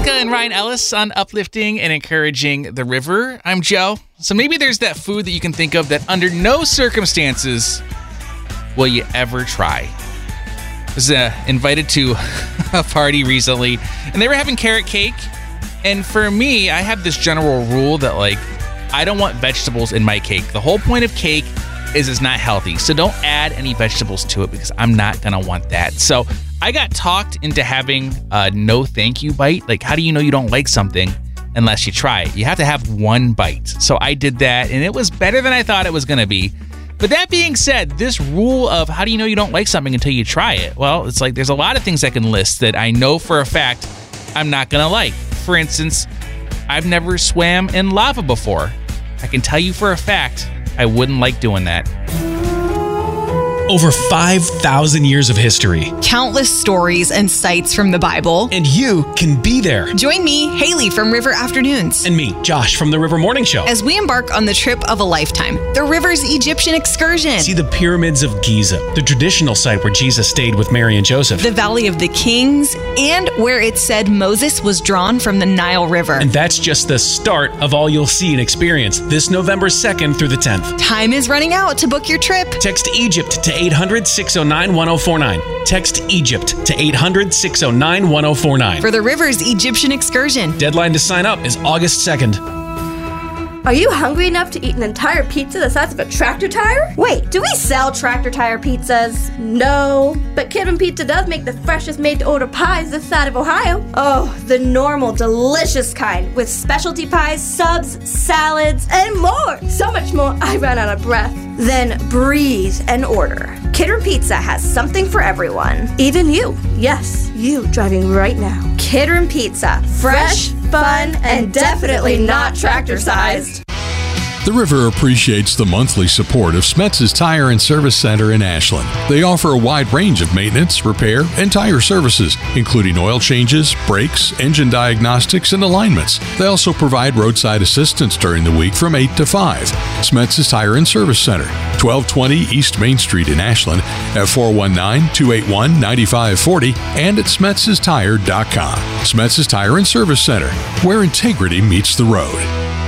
Jessica and Ryan Ellis on Uplifting and Encouraging the River. I'm Joe. So maybe there's that food that you can think of that under no circumstances will you ever try. I was invited to a party recently, and they were having carrot cake. And for me, I have this general rule that, I don't want vegetables in my cake. The whole point of cake is it's not healthy. So don't add any vegetables to it because I'm not going to want that. So I got talked into having a no thank you bite. How do you know you don't like something unless you try it? You have to have one bite. So I did that, and it was better than I thought it was going to be. But that being said, this rule of how do you know you don't like something until you try it? Well, it's there's a lot of things I can list that I know for a fact I'm not going to like. For instance, I've never swam in lava before. I can tell you for a fact I wouldn't like doing that. Over 5,000 years of history. Countless stories and sites from the Bible. And you can be there. Join me, Haley from River Afternoons. And me, Josh from the River Morning Show. As we embark on the trip of a lifetime, the River's Egyptian excursion. See the pyramids of Giza, the traditional site where Jesus stayed with Mary and Joseph. The Valley of the Kings, and where it said Moses was drawn from the Nile River. And that's just the start of all you'll see and experience this November 2nd through the 10th. Time is running out to book your trip. Text Egypt to 800-609-1049. Text Egypt to 800-609-1049. For the River's Egyptian excursion. Deadline to sign up is August 2nd. Are you hungry enough to eat an entire pizza the size of a tractor tire? Wait, do we sell tractor tire pizzas? No, but Kidman Pizza does make the freshest made-to-order pies this side of Ohio. Oh, the normal, delicious kind, with specialty pies, subs, salads, and more. So much more, I ran out of breath. Then breathe and order. Kidman Pizza has something for everyone. Even you. Yes, you driving right now. Kidman Pizza. Fresh, fun, and definitely not tractor-sized. The River appreciates the monthly support of Smetz's Tire and Service Center in Ashland. They offer a wide range of maintenance, repair, and tire services, including oil changes, brakes, engine diagnostics, and alignments. They also provide roadside assistance during the week from 8 to 5. Smetz's Tire and Service Center, 1220 East Main Street in Ashland, at 419-281-9540 and at Smetz'sTire.com. Smetz's Tire and Service Center, where integrity meets the road.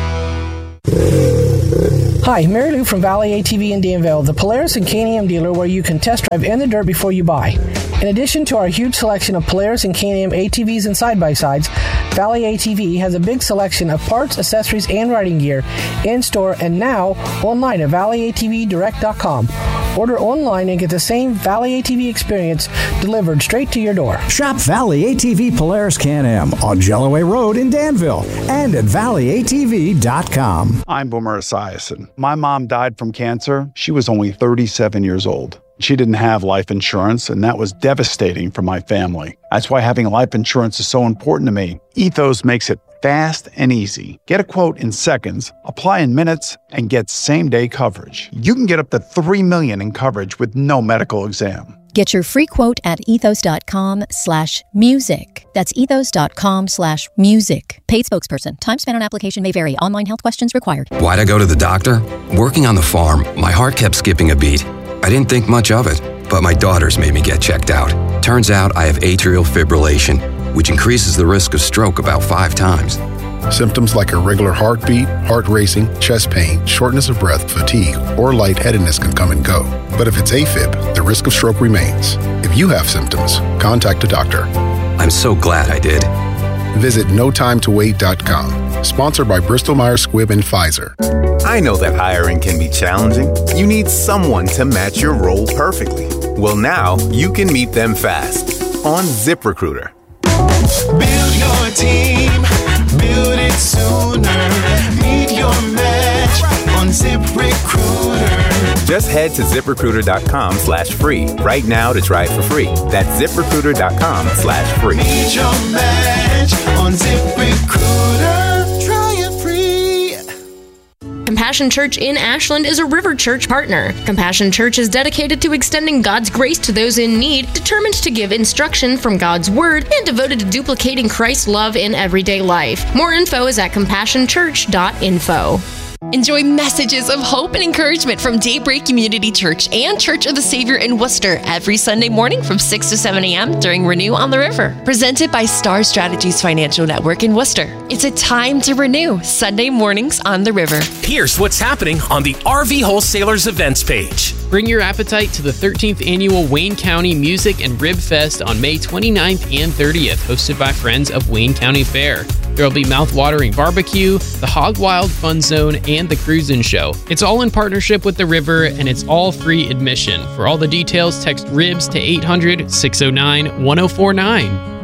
Hi, Mary Lou from Valley ATV in Danville, the Polaris and Can-Am dealer where you can test drive in the dirt before you buy. In addition to our huge selection of Polaris and Can-Am ATVs and side-by-sides, Valley ATV has a big selection of parts, accessories, and riding gear in-store and now online at valleyATVdirect.com. Order online and get the same Valley ATV experience delivered straight to your door. Shop Valley ATV Polaris Can-Am on Jellaway Road in Danville and at valleyatv.com. I'm Boomer Esiason. My mom died from cancer. She was only 37 years old. She didn't have life insurance, and that was devastating for my family. That's why having life insurance is so important to me. Ethos makes it fast and easy. Get a quote in seconds, apply in minutes, and get same-day coverage. You can get up to $3 million in coverage with no medical exam. Get your free quote at ethos.com/music. That's ethos.com/music. Paid spokesperson. Time spent on application may vary. Online health questions required. Why'd I go to the doctor? Working on the farm, my heart kept skipping a beat. I didn't think much of it, but my daughters made me get checked out. Turns out I have atrial fibrillation, which increases the risk of stroke about 5 times. Symptoms like irregular heartbeat, heart racing, chest pain, shortness of breath, fatigue, or lightheadedness can come and go. But if it's AFib, the risk of stroke remains. If you have symptoms, contact a doctor. I'm so glad I did. Visit NoTimeToWait.com. Sponsored by Bristol-Myers Squibb and Pfizer. I know that hiring can be challenging. You need someone to match your role perfectly. Well, now you can meet them fast on ZipRecruiter. Build your team, build it sooner. Meet your match on ZipRecruiter. Just head to ZipRecruiter.com/free right now to try it for free. That's ZipRecruiter.com/free. Meet your match on ZipRecruiter. Try it free. Compassion Church in Ashland is a River Church partner. Compassion Church is dedicated to extending God's grace to those in need, determined to give instruction from God's Word, and devoted to duplicating Christ's love in everyday life. More info is at compassionchurch.info. Enjoy messages of hope and encouragement from Daybreak Community Church and Church of the Savior in Worcester every Sunday morning from 6 to 7 a.m. during Renew on the River. Presented by Star Strategies Financial Network in Worcester. It's a time to renew. Sunday mornings on the river. Here's what's happening on the RV Wholesalers events page. Bring your appetite to the 13th annual Wayne County Music and Rib Fest on May 29th and 30th, hosted by Friends of Wayne County Fair. There will be mouth-watering barbecue, the Hog Wild Fun Zone, and the Cruisin' Show. It's all in partnership with the river, and it's all free admission. For all the details, text RIBS to 800-609-1049.